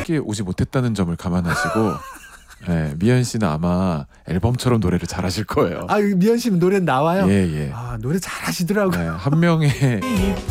함께 오지 못했다는 점을 감안하시고 네, 미연 씨는 아마 앨범처럼 노래를 잘하실 거예요. 아, 미연 씨 노래 나와요? 예, 예. 아, 노래 잘하시더라고요. 네, 한 명의